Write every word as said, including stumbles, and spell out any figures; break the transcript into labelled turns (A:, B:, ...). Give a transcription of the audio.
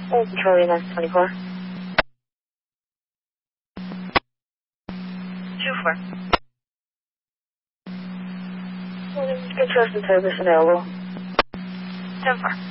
A: Old Control nine twenty-four. Two four. Good trust and service available. Ten four.